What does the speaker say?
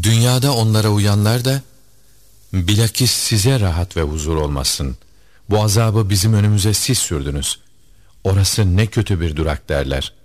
Dünyada onlara uyanlar da bilakis size rahat ve huzur olmasın. Bu azabı bizim önümüze siz sürdünüz. Orası ne kötü bir durak derler.